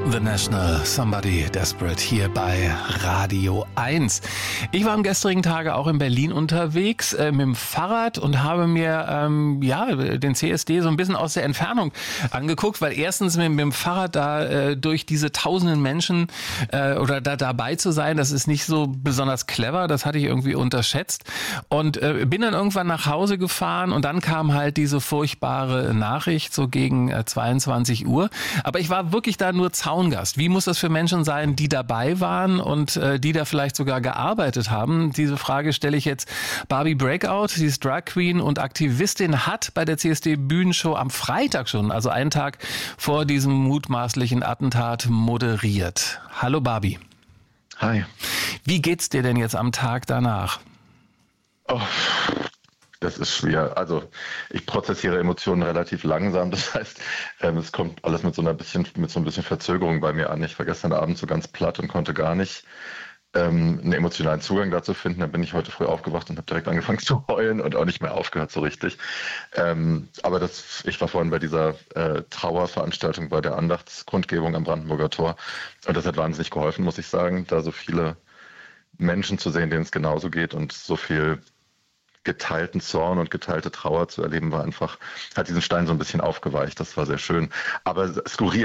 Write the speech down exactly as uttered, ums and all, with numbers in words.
The National, Somebody Desperate hier bei Radio eins. Ich war am gestrigen Tage auch in Berlin unterwegs äh, mit dem Fahrrad und habe mir ähm, ja den C S D so ein bisschen aus der Entfernung angeguckt, weil erstens mit, mit dem Fahrrad da äh, durch diese tausenden Menschen äh, oder da dabei zu sein, das ist nicht so besonders clever, das hatte ich irgendwie unterschätzt und äh, bin dann irgendwann nach Hause gefahren und dann kam halt diese furchtbare Nachricht so gegen äh, zweiundzwanzig Uhr, aber ich war wirklich da nur Zaungast. Wie muss das für Menschen sein, die dabei waren und äh, die da vielleicht sogar gearbeitet haben? Diese Frage stelle ich jetzt Barbie Breakout. Sie ist Drag Queen und Aktivistin, hat bei der C S D-Bühnenshow am Freitag schon, also einen Tag vor diesem mutmaßlichen Attentat, moderiert. Hallo Barbie. Hi. Wie geht's dir denn jetzt am Tag danach? Oh. Das ist schwer. Also ich prozessiere Emotionen relativ langsam. Das heißt, ähm, es kommt alles mit so einer bisschen, mit so ein bisschen Verzögerung bei mir an. Ich war gestern Abend so ganz platt und konnte gar nicht ähm, einen emotionalen Zugang dazu finden. Dann bin ich heute früh aufgewacht und habe direkt angefangen zu heulen und auch nicht mehr aufgehört so richtig. Ähm, aber das, ich war vorhin bei dieser äh, Trauerveranstaltung bei der Andachtskundgebung am Brandenburger Tor und das hat wahnsinnig geholfen, muss ich sagen, da so viele Menschen zu sehen, denen es genauso geht und so viel geteilten Zorn und geteilte Trauer zu erleben, war einfach, hat diesen Stein so ein bisschen aufgeweicht. Das war sehr schön. Aber skurril.